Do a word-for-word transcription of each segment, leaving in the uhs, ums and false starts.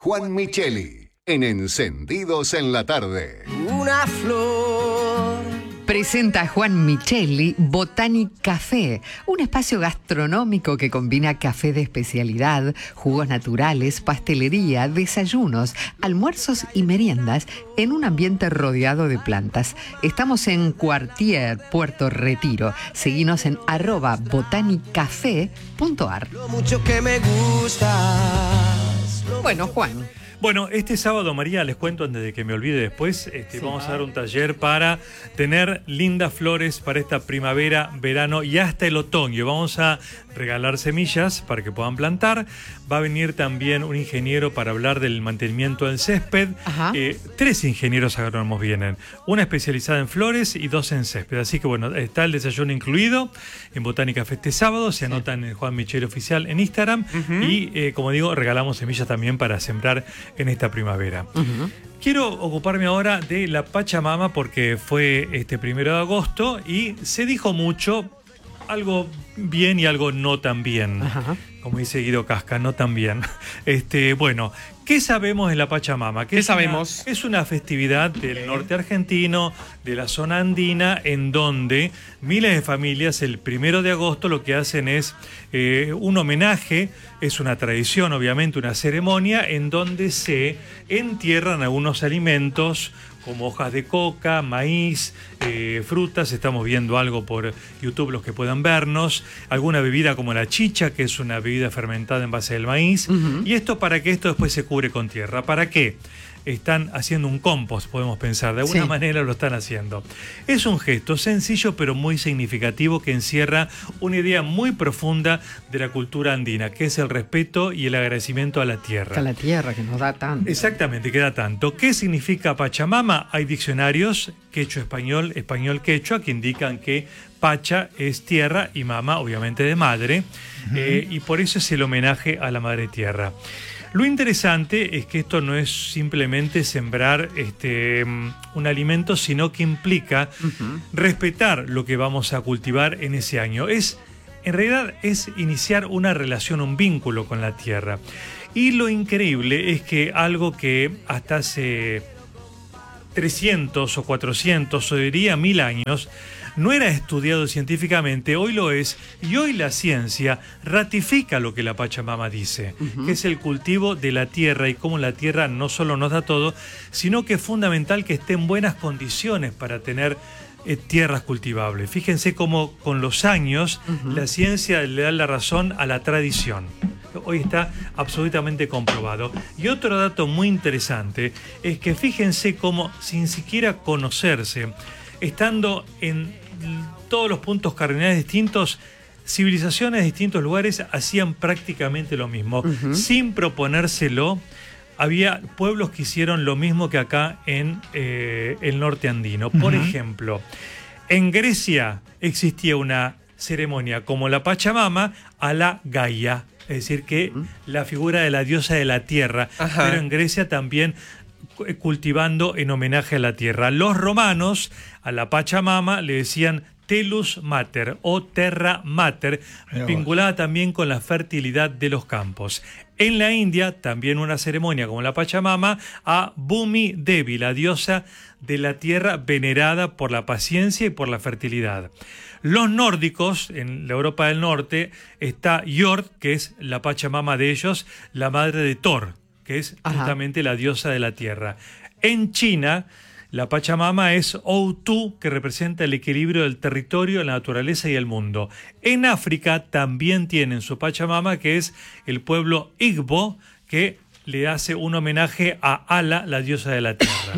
Juan Micheli, en Encendidos en la Tarde. Una flor. Presenta Juan Micheli Botanic Café, un espacio gastronómico que combina café de especialidad, jugos naturales, pastelería, desayunos, almuerzos y meriendas en un ambiente rodeado de plantas. Estamos en Cuartier, Puerto Retiro. Seguinos en arroba botanicafé punto ar. Lo mucho que me gustas. Bueno, Juan. Bueno, este sábado, María, les cuento antes de que me olvide después, este, sí. vamos a dar un taller para tener lindas flores para esta primavera, verano y hasta el otoño. Vamos a regalar semillas para que puedan plantar. Va a venir también un ingeniero para hablar del mantenimiento del césped. Eh, tres ingenieros agrónomos vienen, una especializada en flores y dos en césped. Así que bueno, está el desayuno incluido en Botánica Café este sábado. Se anotan en Juan Micheli Oficial en Instagram. Uh-huh. Y eh, como digo, regalamos semillas también para sembrar en esta primavera. Uh-huh. Quiero ocuparme ahora de la Pachamama porque fue este primero de agosto y se dijo mucho, algo bien y algo no tan bien. Ajá. Como dice Guido Casca, no tan bien. Este, bueno, ¿qué sabemos de la Pachamama? ¿Qué sabemos? Una, es una festividad del okay. norte argentino, de la zona andina, en donde miles de familias el primero de agosto lo que hacen es eh, un homenaje, es una tradición, obviamente, una ceremonia en donde se entierran algunos alimentos como hojas de coca, maíz, eh, frutas. Estamos viendo algo por YouTube, los que puedan vernos. Alguna bebida como la chicha, que es una bebida fermentada en base del maíz. Uh-huh. Y esto para que esto después se cubre con tierra. ¿Para qué? Están haciendo un compost, podemos pensar. De alguna sí. manera lo están haciendo. Es un gesto sencillo pero muy significativo que encierra una idea muy profunda de la cultura andina, que es el respeto y el agradecimiento a la tierra. A la tierra que nos da tanto. Exactamente, que da tanto. ¿Qué significa Pachamama? Hay diccionarios quechua-español, español-quechua, que indican que Pacha es tierra y mama, obviamente, de madre. Uh-huh. eh, y por eso es el homenaje a la madre tierra. Lo interesante es que esto no es simplemente sembrar este, un alimento, sino que implica uh-huh. respetar lo que vamos a cultivar en ese año. Es, en realidad es iniciar una relación, un vínculo con la tierra. Y lo increíble es que algo que hasta hace trescientos o cuatrocientos o diría mil años no era estudiado científicamente, hoy lo es, y hoy la ciencia ratifica lo que la Pachamama dice, uh-huh. que es el cultivo de la tierra y cómo la tierra no solo nos da todo, sino que es fundamental que esté en buenas condiciones para tener eh, tierras cultivables. Fíjense cómo con los años uh-huh. la ciencia le da la razón a la tradición. Hoy está absolutamente comprobado. Y otro dato muy interesante es que fíjense cómo, sin siquiera conocerse, estando en todos los puntos cardinales distintos, civilizaciones de distintos lugares hacían prácticamente lo mismo. Uh-huh. Sin proponérselo, había pueblos que hicieron lo mismo que acá en eh, el norte andino. Por uh-huh. ejemplo, en Grecia existía una ceremonia como la Pachamama a la Gaia, es decir, que uh-huh. la figura de la diosa de la tierra, Ajá. pero en Grecia también cultivando en homenaje a la tierra. Los romanos a la Pachamama le decían Telus Mater o Terra Mater, vinculada también con la fertilidad de los campos. En la India, también una ceremonia como la Pachamama a Bhumi Devi, la diosa de la tierra venerada por la paciencia y por la fertilidad. Los nórdicos, en la Europa del Norte, está Jord, que es la Pachamama de ellos, la madre de Thor, que es Ajá. justamente la diosa de la tierra. En China, la Pachamama es Outu, que representa el equilibrio del territorio, la naturaleza y el mundo. En África también tienen su Pachamama, que es el pueblo Igbo, que le hace un homenaje a Ala, la diosa de la tierra.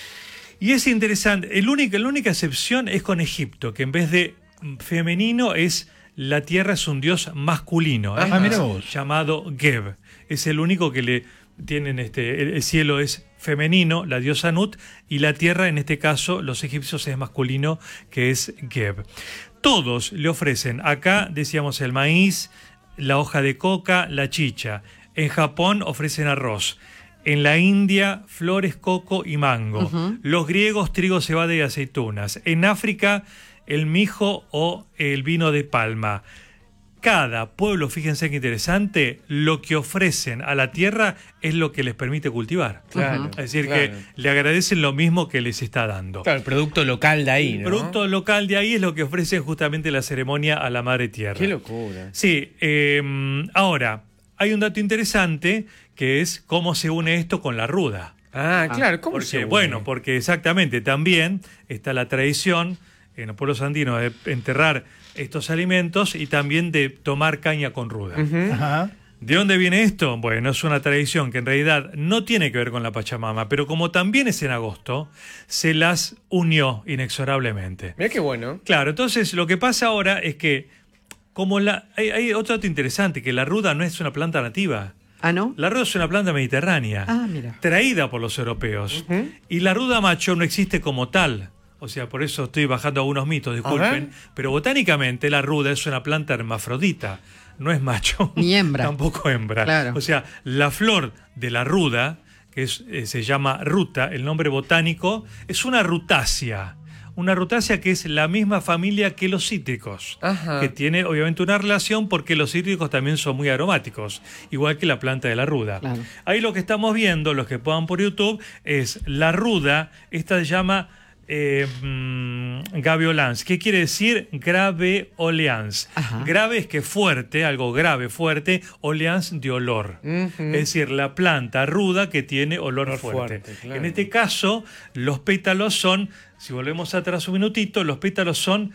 Y es interesante, el único, la única excepción es con Egipto, que en vez de femenino es la tierra es un dios masculino, ¿eh? Ah, mira vos. Llamado Geb. Es el único que le tienen este, el, el cielo es femenino, la diosa Nut, y la tierra, en este caso, los egipcios es masculino, que es Geb. Todos le ofrecen, acá decíamos el maíz, la hoja de coca, la chicha. En Japón ofrecen arroz. En la India, flores, coco y mango. Uh-huh. Los griegos, trigo, cebada y aceitunas. En África, el mijo o el vino de palma. cada pueblo, fíjense qué interesante, lo que ofrecen a la tierra es lo que les permite cultivar. Claro, Es decir, claro. que le agradecen lo mismo que les está dando. Claro, el producto local de ahí, El ¿no? producto local de ahí es lo que ofrece justamente la ceremonia a la Madre Tierra. Qué locura. Sí, eh, ahora, hay un dato interesante que es cómo se une esto con la ruda. Ah, claro, ¿cómo Porque, se une? bueno, porque exactamente también está la tradición en los pueblos andinos de enterrar estos alimentos y también de tomar caña con ruda. Ujú. Ajá. ¿De dónde viene esto? Bueno, es una tradición que en realidad no tiene que ver con la Pachamama, pero como también es en agosto, se las unió inexorablemente. Mirá qué bueno. Claro, entonces lo que pasa ahora es que como la hay, hay otro dato interesante, que la ruda no es una planta nativa. ¿Ah, no? La ruda es una planta mediterránea, Ah, mira. traída por los europeos. Ujú. Y la ruda macho no existe como tal. O sea, por eso estoy bajando algunos mitos, disculpen. Pero botánicamente la ruda es una planta hermafrodita. No es macho. Ni hembra. Tampoco hembra. Claro. O sea, la flor de la ruda, que es, eh, se llama ruta, el nombre botánico, es una rutácea. Una rutácea que es la misma familia que los cítricos, Ajá. que tiene obviamente una relación porque los cítricos también son muy aromáticos, igual que la planta de la ruda. Claro. Ahí lo que estamos viendo, los que puedan por YouTube, es la ruda, esta se llama eh, mm, gaviolans. ¿Qué quiere decir graveolens? Ajá. Grave es que fuerte, algo grave, fuerte, oleans de olor. Ujú. Es decir, la planta ruda que tiene olor, Olor fuerte. fuerte, claro. En este caso, los pétalos son, si volvemos atrás un minutito, los pétalos son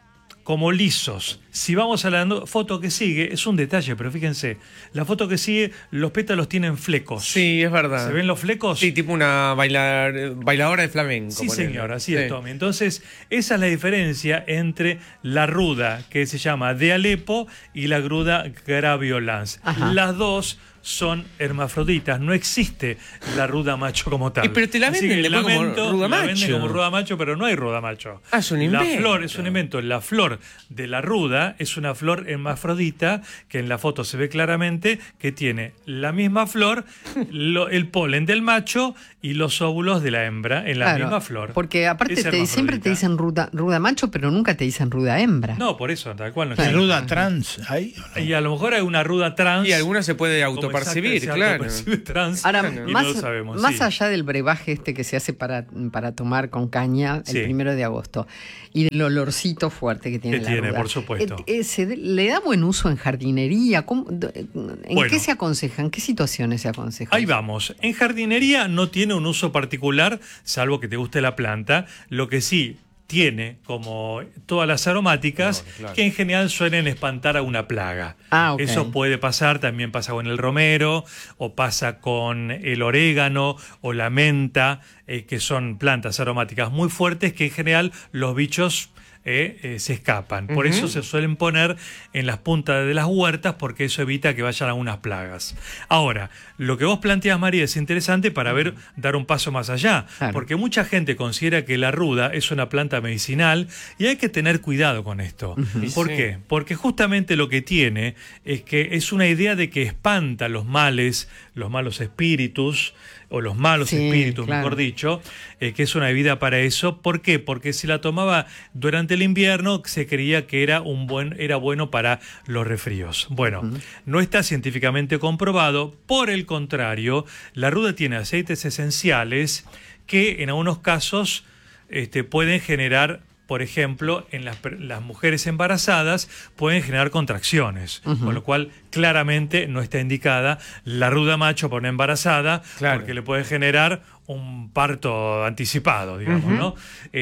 como lisos. Si vamos a la no- foto que sigue, es un detalle, pero fíjense, la foto que sigue, los pétalos tienen flecos. Sí, es verdad. ¿Se ven los flecos? Sí, tipo una bailar, bailadora de flamenco. Sí, ponele. señor, así Sí. es, Tommy. Entonces, esa es la diferencia entre la ruda, que se llama de Alepo, y la ruda graviolans. Ajá. Las dos son hermafroditas, no existe la ruda macho como tal. Eh, pero te la Así venden que después como lamento, ruda la venden macho. como ruda macho, pero no hay ruda macho. Ah, es un La invento. flor es un invento. La flor de la ruda es una flor hermafrodita que en la foto se ve claramente que tiene la misma flor, lo- el polen del macho y los óvulos de la hembra en la Claro, misma flor. Porque aparte Es te- siempre te hermafrodita. dicen ruda, ruda macho, pero nunca te dicen ruda hembra. No, por eso, tal cual no ¿La existe. ruda trans ahí? ¿o no? Y a lo mejor hay una ruda trans. Y alguna se puede como autopercibir, exacta- se claro. autopercibe trans, Ahora, y más, no lo sabemos. más sí. allá del brebaje este que se hace para, para tomar con caña Sí. el primero de agosto y del olorcito fuerte que tiene Que la tiene, ruda, por supuesto. eh, eh, ¿se de- ¿le da buen uso en jardinería? ¿Cómo- d- ¿En Bueno. qué se aconseja? ¿En qué situaciones se aconseja? Ahí vamos. En jardinería no tiene un uso particular, salvo que te guste la planta. Lo que sí tiene, como todas las aromáticas, Claro, claro. que en general suelen espantar a una plaga. Ah, ok. Eso puede pasar, también pasa con el romero, o pasa con el orégano, o la menta, eh, que son plantas aromáticas muy fuertes que en general los bichos eh, eh, se escapan. Por Ujú. eso se suelen poner en las puntas de las huertas, porque eso evita que vayan algunas plagas. Ahora, lo que vos planteas, María, es interesante para ver, dar un paso más allá, Claro. porque mucha gente considera que la ruda es una planta medicinal y hay que tener cuidado con esto. Y ¿Por sí. qué? Porque justamente lo que tiene es que es una idea de que espanta los males, los malos espíritus, o los malos Sí, espíritus, claro. mejor dicho, eh, que es una bebida para eso. ¿Por qué? Porque si la tomaba durante el invierno se creía que era un buen, era bueno para los resfríos. Bueno, no está científicamente comprobado. Por el contrario, la ruda tiene aceites esenciales que en algunos casos este, pueden generar, por ejemplo, en las, per- las mujeres embarazadas pueden generar contracciones, con lo cual claramente no está indicada la ruda macho para una embarazada, Claro. porque le puede generar un parto anticipado, digamos, ¿no?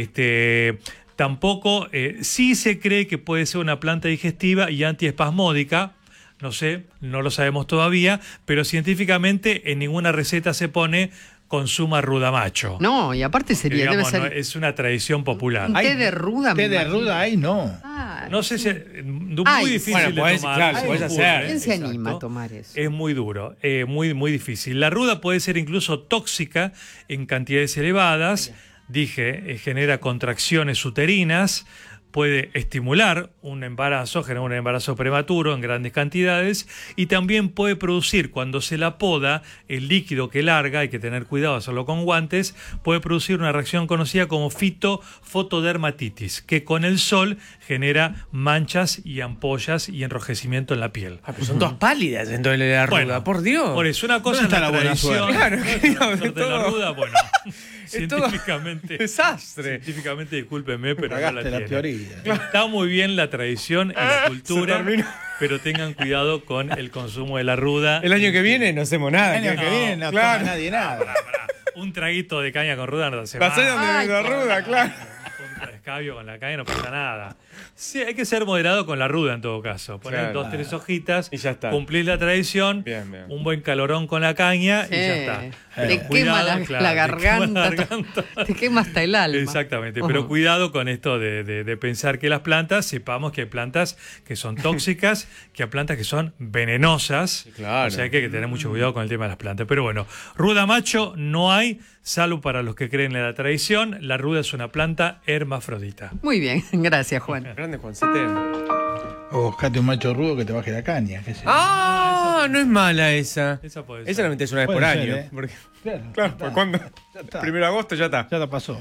Este, tampoco, eh, sí se cree que puede ser una planta digestiva y antiespasmódica. No sé, no lo sabemos todavía, pero científicamente en ninguna receta se pone consuma ruda macho. No, y aparte sería, Digamos, debe ¿no? ser... Es una tradición popular. Un té de ruda, me Té de imagino. ruda ahí no. Ah, No sé si eh, muy Ay, difícil bueno, de podés- tomar. claro, es podés muy hacer. duro, ¿quién se exacto. anima a tomar eso? Es muy duro, eh, muy, muy difícil. La ruda puede ser incluso tóxica en cantidades elevadas. Dije, eh, genera contracciones uterinas, puede estimular un embarazo, generar un embarazo prematuro en grandes cantidades, y también puede producir, cuando se la poda, el líquido que larga, hay que tener cuidado de hacerlo con guantes, puede producir una reacción conocida como fitofotodermatitis, que con el sol genera manchas y ampollas y enrojecimiento en la piel. Ah, pero son todas pálidas entonces de la ruda, Bueno, por Dios. Por eso una cosa ¿Dónde es está la, la buena tradición. suerte? Claro, la claro, suerte de la todo- ruda, bueno, es todo científicamente, desastre. científicamente, discúlpenme, pero no la Cagaste la tiene. teoría. Está muy bien la tradición y la cultura, terminó. pero tengan cuidado con el consumo de la ruda. El año que viene no hacemos nada. El año que viene no claro. toma nadie nada. Pará, pará. Un traguito de caña con ruda no te hace Pasé mal. donde Ay, la ruda, claro. Un escabio con la caña no pasa nada. Sí, hay que ser moderado con la ruda en todo caso. Poner Claro. dos, tres hojitas, Y ya está. cumplir la tradición, Bien, bien. un buen calorón con la caña y ya Sí. está. Te Pero quema cuidado, la, claro, la te quema garganta, la garganta. te quema hasta el alma. Exactamente, Ojo. pero cuidado con esto de, de- de pensar que las plantas, sepamos que hay plantas que son tóxicas, que hay plantas que son venenosas, claro. o sea que hay que tener mucho cuidado con el tema de las plantas. Pero bueno, ruda macho no hay, salvo para los que creen en la tradición, la ruda es una planta hermafrodita. Muy bien, gracias, Juan. Grande Juancete. O buscate un macho rudo que te baje la caña. Qué sé yo. Ah, no es mala esa. Esa puede Esa ser. la metes una vez Puede por ser, año. ¿eh? Porque, Claro, claro, ya pues está. cuando. Ya está. Primero de agosto ya está. Ya te pasó.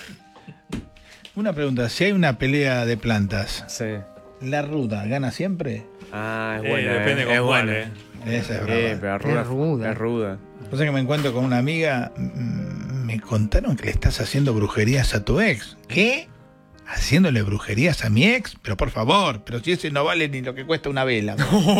Una pregunta, si hay una pelea de plantas, Sí. ¿la ruda gana siempre? Ah, es Eh, buena. depende eh, con es cuál, buena. eh. Esa es Eh, verdad. pero es ruda. Es ruda. Es ruda. O sea que me encuentro con una amiga, mm, me contaron que le estás haciendo brujerías a tu ex. ¿Qué? ¿Haciéndole brujerías a mi ex? Pero por favor, pero si ese no vale ni lo que cuesta una vela.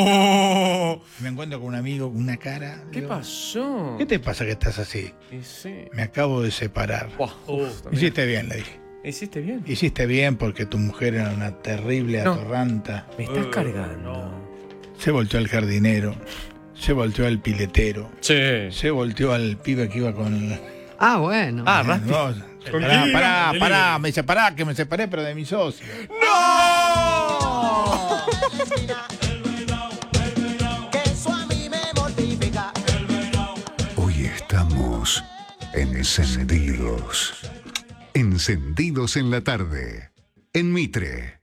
Me encuentro con un amigo con una cara. ¿Qué digo, pasó? ¿Qué te pasa que estás así? Y sí. Me acabo de separar. Buah, Uh, uf, también. Hiciste bien, le dije. ¿Hiciste bien? Hiciste bien porque tu mujer era una terrible No. atorranta. Me estás Eh, cargando. no. Se volteó al jardinero, se volteó al piletero, Sí. se volteó al pibe que iba con... Ah, bueno. Ah, Eh, rápido. no, pará, delivery, pará, el pará, delivery. me dice, pará, que me separé, pero de mi socio. Hoy estamos encendidos. Encendidos en la tarde. En Mitre.